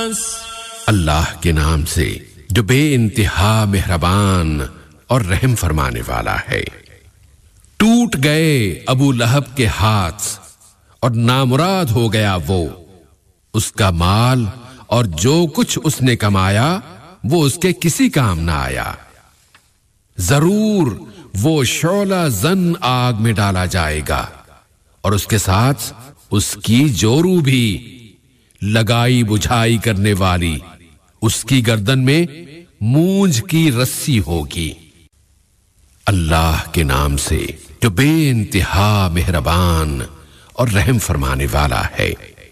اللہ کے نام سے جو بے انتہا مہربان اور رحم فرمانے والا ہے۔ ٹوٹ گئے ابو لہب کے ہاتھ اور نامراد ہو گیا وہ، اس کا مال اور جو کچھ اس نے کمایا وہ اس کے کسی کام نہ آیا۔ ضرور وہ شعلہ زن آگ میں ڈالا جائے گا اور اس کے ساتھ اس کی جورو بھی، لگائی بجھائی کرنے والی، اس کی گردن میں مونج کی رسی ہوگی۔ اللہ کے نام سے جو بے انتہا مہربان اور رحم فرمانے والا ہے۔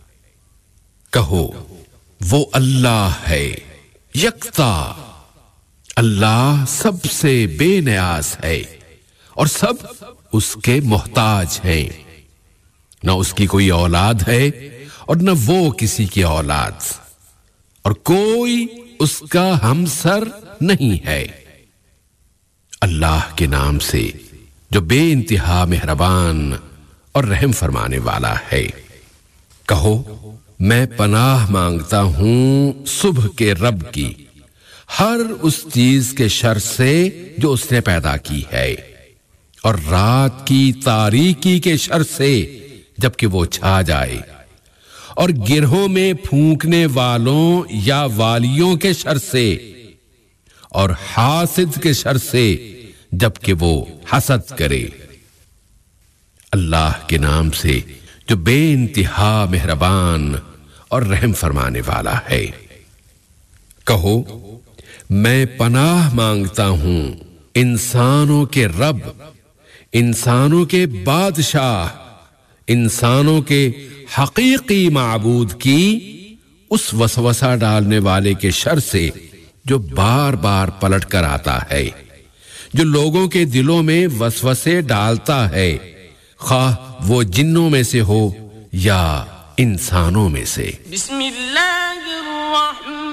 کہو وہ اللہ ہے یکتا، اللہ سب سے بے نیاز ہے اور سب اس کے محتاج ہیں، نہ اس کی کوئی اولاد ہے اور نہ وہ کسی کی اولاد، اور کوئی اس کا ہمسر نہیں ہے۔ اللہ کے نام سے جو بے انتہا مہربان اور رحم فرمانے والا ہے۔ کہو میں پناہ مانگتا ہوں صبح کے رب کی ہر اس چیز کے شر سے جو اس نے پیدا کی ہے، اور رات کی تاریکی کے شر سے جبکہ وہ چھا جائے، اور گرہوں میں پھونکنے والوں یا والیوں کے شر سے، اور حاسد کے شر سے جبکہ وہ حسد کرے۔ اللہ کے نام سے جو بے انتہا مہربان اور رحم فرمانے والا ہے۔ کہو میں پناہ مانگتا ہوں انسانوں کے رب، انسانوں کے بادشاہ، انسانوں کے حقیقی معبود کی اس وسوسہ ڈالنے والے کے شر سے جو بار بار پلٹ کر آتا ہے، جو لوگوں کے دلوں میں وسوسے ڈالتا ہے، خواہ وہ جنوں میں سے ہو یا انسانوں میں سے۔ بسم اللہ الرحمن